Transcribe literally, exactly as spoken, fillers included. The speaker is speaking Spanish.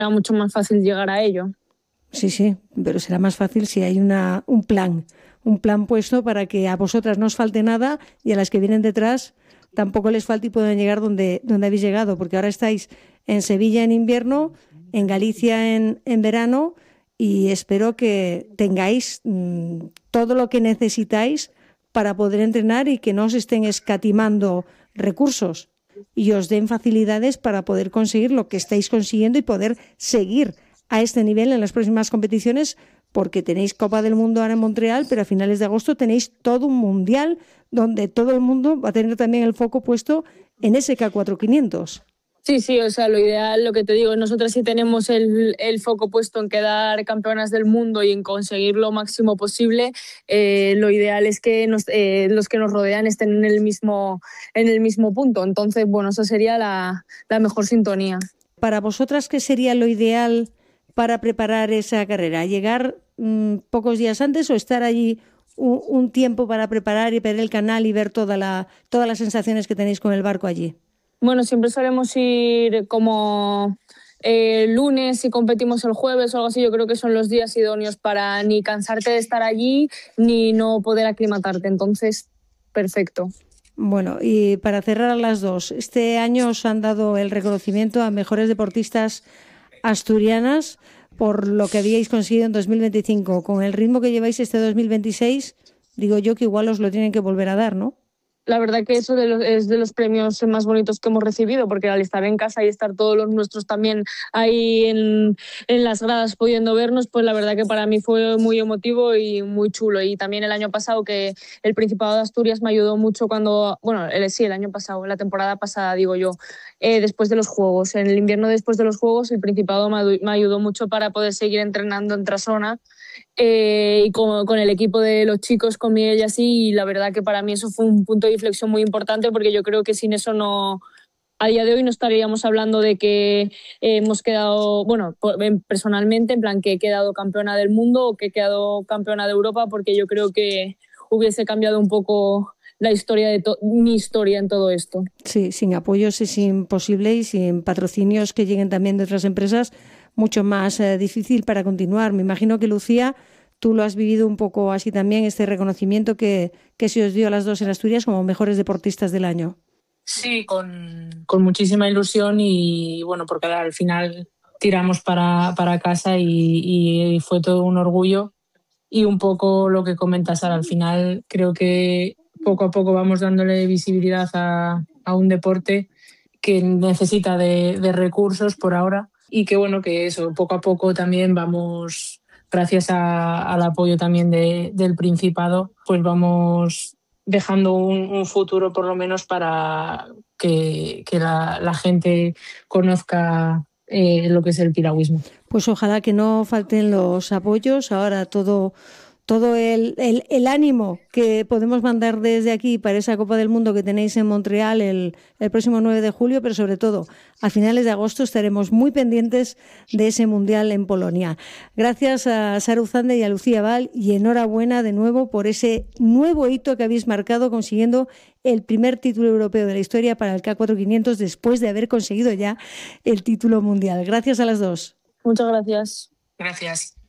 será mucho más fácil llegar a ello. Sí, sí, pero será más fácil si hay una, un plan, un plan puesto para que a vosotras no os falte nada y a las que vienen detrás tampoco les falte y puedan llegar donde, donde habéis llegado, porque ahora estáis en Sevilla en invierno, en Galicia en, en verano, y espero que tengáis mmm, todo lo que necesitáis para poder entrenar y que no os estén escatimando recursos y os den facilidades para poder conseguir lo que estáis consiguiendo y poder seguir a este nivel en las próximas competiciones, porque tenéis Copa del Mundo ahora en Montreal, pero a finales de agosto tenéis todo un mundial donde todo el mundo va a tener también el foco puesto en ese K cuatro quinientos. Sí, sí, o sea, lo ideal, lo que te digo, nosotras sí tenemos el, el foco puesto en quedar campeonas del mundo y en conseguir lo máximo posible. Eh, lo ideal es que nos, eh, los que nos rodean estén en el mismo, en el mismo punto. Entonces, bueno, esa sería la, la mejor sintonía. Para vosotras, ¿qué sería lo ideal para preparar esa carrera? ¿Llegar mmm, pocos días antes o estar allí un, un tiempo para preparar y ver el canal y ver toda la, todas las sensaciones que tenéis con el barco allí? Bueno, siempre solemos ir como eh, lunes y competimos el jueves o algo así. Yo creo que son los días idóneos para ni cansarte de estar allí ni no poder aclimatarte. Entonces, perfecto. Bueno, y para cerrar las dos, este año os han dado el reconocimiento a mejores deportistas asturianas por lo que habíais conseguido en dos mil veinticinco. Con el ritmo que lleváis este dos mil veintiséis, digo yo que igual os lo tienen que volver a dar, ¿no? La verdad que eso de los, es de los premios más bonitos que hemos recibido, porque al estar en casa y estar todos los nuestros también ahí en, en las gradas pudiendo vernos, pues la verdad que para mí fue muy emotivo y muy chulo. Y también el año pasado, que el Principado de Asturias me ayudó mucho cuando, bueno, sí, el año pasado, la temporada pasada, digo yo, eh, después de los Juegos. En el invierno después de los Juegos, el Principado me, me ayudó mucho para poder seguir entrenando en Trasona. Eh, y con, con el equipo de los chicos, con Miguel y así, y la verdad que para mí eso fue un punto de inflexión muy importante, porque yo creo que sin eso no, a día de hoy no estaríamos hablando de que eh, hemos quedado, bueno, personalmente, en plan que he quedado campeona del mundo o que he quedado campeona de Europa, porque yo creo que hubiese cambiado un poco la historia de to- mi historia en todo esto. Sí, sin apoyos es imposible y sin patrocinios que lleguen también de otras empresas, mucho más eh, difícil para continuar. Me imagino que, Lucía, tú lo has vivido un poco así también, este reconocimiento que, que se os dio a las dos en Asturias como mejores deportistas del año. Sí, con, con muchísima ilusión y bueno, porque al final tiramos para, para casa y, y fue todo un orgullo. Y un poco lo que comentas ahora, al final creo que poco a poco vamos dándole visibilidad a, a un deporte que necesita de, de recursos por ahora y que bueno, que eso, poco a poco también vamos, gracias a, al apoyo también de, del Principado, pues vamos dejando un, un futuro por lo menos para que, que la, la gente conozca eh, lo que es el piragüismo. Pues ojalá que no falten los apoyos, ahora todo... todo el, el, el ánimo que podemos mandar desde aquí para esa Copa del Mundo que tenéis en Montreal el, el próximo nueve de julio, pero sobre todo a finales de agosto estaremos muy pendientes de ese Mundial en Polonia. Gracias a Sara Uzande y a Lucía Val, y enhorabuena de nuevo por ese nuevo hito que habéis marcado consiguiendo el primer título europeo de la historia para el K cuatro quinientos después de haber conseguido ya el título mundial. Gracias a las dos. Muchas gracias. Gracias.